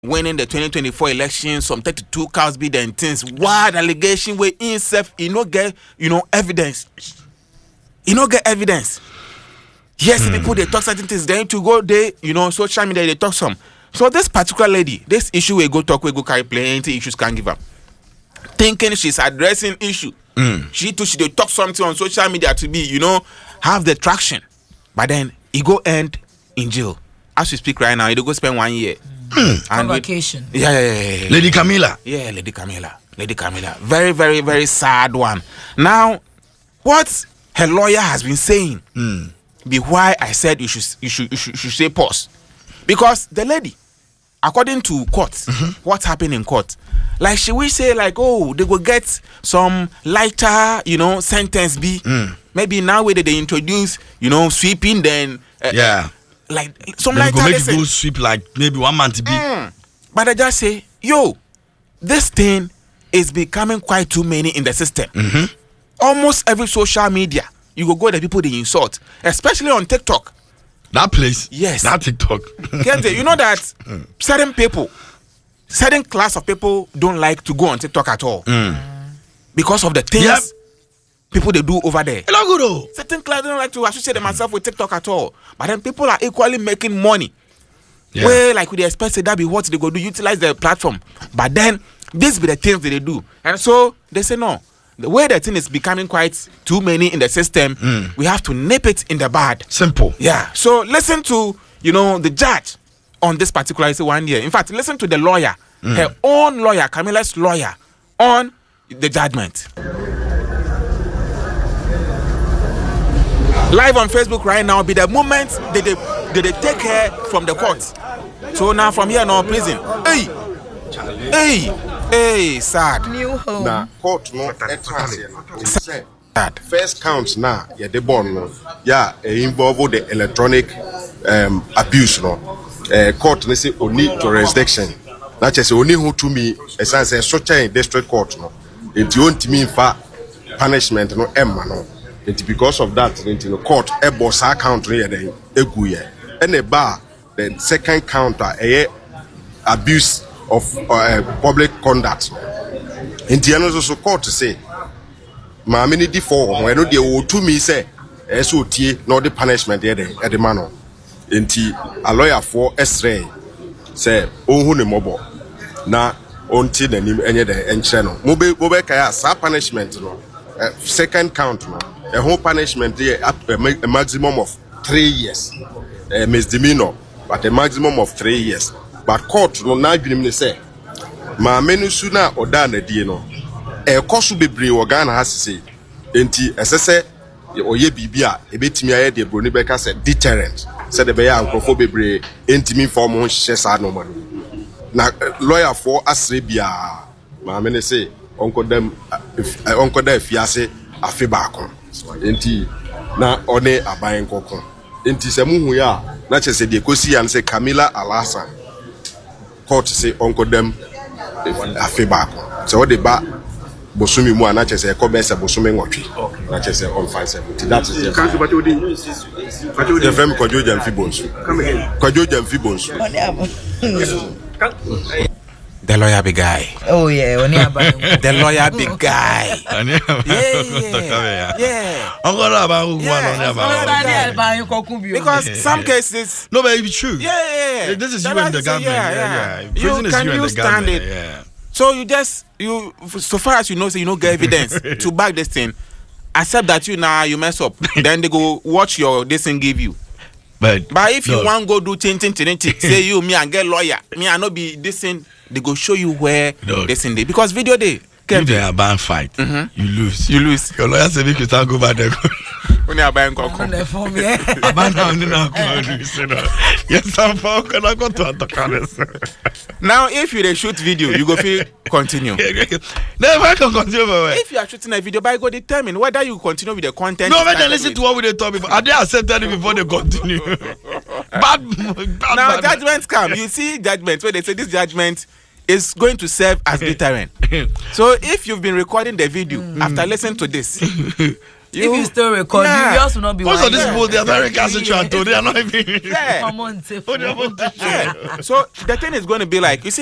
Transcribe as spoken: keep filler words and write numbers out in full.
winning the twenty twenty-four election, some thirty-two cows be the things. Wild allegation where himself, you know, get, you know, evidence. You know, get evidence. Yes, hmm. people, they talk certain things. Then to go there, you know, social media, they talk some. So this particular lady, this issue we go talk, we go carry plenty issues, can't give up. Thinking she's addressing issue. Mm. She too, she they talk something on social media to be, you know, have the traction. But then, he go end in jail. As we speak right now, he go spend one year. Mm. And vacation. With, yeah, yeah, yeah, yeah. Lady Camilla. Yeah, Lady Camilla. Lady Camilla. Very, very, very sad one. Now, what her lawyer has been saying mm. be why I said you should, you should, you should, you should say pause. Because the lady, according to court, mm-hmm. what happened in court, like she will say like, oh, they will get some lighter, you know, sentence be. Mm. Maybe now where they introduce, you know, sweeping, then uh, yeah. Like some then like go make you go sweep like maybe one month to be. Mm. But I just say, yo, this thing is becoming quite too many in the system. Mm-hmm. Almost every social media, you go go the people they insult, especially on TikTok. That place, yes, that TikTok. Kente, you know that mm. certain people, certain class of people don't like to go on TikTok at all mm. because of the things. Yep. People they do over there. Certain clients don't like to associate themselves with TikTok at all. But then people are equally making money. Yeah. Where like we expect that be what they go do, utilize the platform. But then these be the things that they do. And so they say no. The way the thing is becoming quite too many in the system, mm. we have to nip it in the bud. Simple. Yeah. So listen to, you know, the judge on this particular one year. In fact, listen to the lawyer, mm. her own lawyer, Camilla's lawyer, on the judgment. Live on Facebook right now be the moment that they, that they take her from the court. So now from here now prison. Hey, hey, hey, sad. New home. Now court no sad. First count now, yeah, the born no, yeah, involve the electronic um abuse no. Uh, court they say only jurisdiction. That is only who to me as I say such a district court no. It won't mean for punishment no emma no. It because of that, in the court, a boss account here, then a guye, and a bar, the second counter, a abuse of uh, public conduct. In the end, also court to say, my many default, when they will to me say, S O T, not the punishment here at the manor. In T, a lawyer for S R A say, oh, who the mobile now, until the name any day and channel. Mobile, mobile, sa punishment, no, second count, no. A whole punishment there up a, a maximum of three years. A misdemeanor, but a maximum of three years. But court no now you say, my menu sooner or done a deal no. A cost be brave organ has to say, enti as I say, or ye bibia, a bit me a de Brunibeka said deterrent, said the bear and be brave, enti me for more shares are no money. Now, lawyer for Asrebia, my menu say, Uncle them, if Uncle them, fiasse, a fibacon. Enti na one aban kokon enti se muhu ya na chese de kosi ya nse Camilla Alhassan court say onko dem afeba ko se wo de ba bosumi mu na chese ko be se bosumi nwotwe na chese on five seventy that is the council but odi the frame Kwajo Jamfi Bonsu Kwajo Jamfi Bonsu the lawyer big guy. Oh yeah, the lawyer big guy. Yeah, yeah, yeah. Because some cases. No, but it's true. Yeah, yeah. This is you and the government. Yeah, yeah. yeah. You can you stand it? Yeah. So you just you so far as you know, so you know get evidence to back this thing. Accept that you now you mess up. Then they go watch your this thing give you. But, but if no. you want go do tin tin tin tin, say you me and get lawyer, me I not be this thing. They go show you where no. this thing day because video day. If they are band fight, mm-hmm. you lose. You lose. Your lawyer say make you start go back there. Only a band come. A band now now go. Yes, I'm for gonna go to Antokanes. Now, if you dey shoot video, you go feel continue. Never can continue. If you are shooting a video, by go determine whether you continue with the content. No, when they listen to what we dey talk before, are they accepted before they continue? bad, bad. Now bad. Judgments come. You see judgments where they say this judgment is going to serve as deterrent. So if you've been recording the video mm. after listening to this, if you still record, yeah. you yours will not be. Most of these yeah. people, the Americans, yeah. they are not even. Yeah. Come on, yeah. So the thing is going to be like, you see.